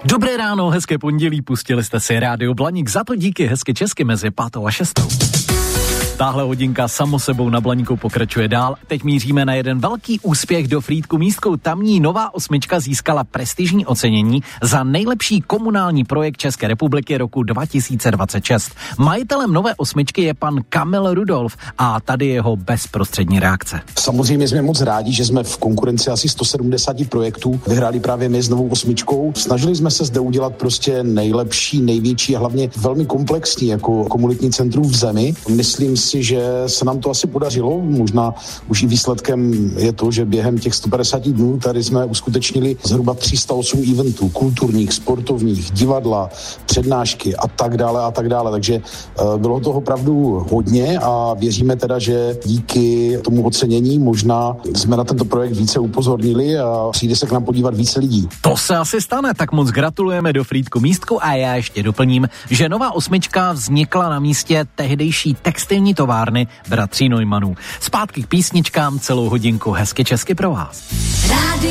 Dobré ráno, hezké pondělí, pustili jste si Rádio Blaník, za to díky, hezky česky mezi 5. a 6. Táhle hodinka samo sebou na Blaníku pokračuje dál. Teď míříme na jeden velký úspěch do Frýdku Místkou. Tamní Nová osmička získala prestižní ocenění za nejlepší komunální projekt České republiky roku 2026. Majitelem Nové osmičky je pan Kamil Rudolf a tady jeho bezprostřední reakce. Samozřejmě jsme moc rádi, že jsme v konkurenci asi 170 projektů vyhráli právě my s Novou osmičkou. Snažili jsme se zde udělat prostě nejlepší, největší a hlavně velmi komplexní jako komunitní centrum v zemi. Myslím si, že se nám to asi podařilo. Možná už i výsledkem je to, že během těch 150 dnů tady jsme uskutečnili zhruba 308 eventů, kulturních, sportovních, divadla, přednášky a tak dále. Takže bylo toho opravdu hodně a věříme teda, že díky tomu ocenění možná jsme na tento projekt více upozornili a přijde se k nám podívat více lidí. To se asi stane, tak moc gratulujeme do Frýdku Místku a já ještě doplním, že Nová osmička vznikla na místě tehdejší textilní továrny bratří Neumannů. Zpátky k písničkám, celou hodinku hezky česky pro vás.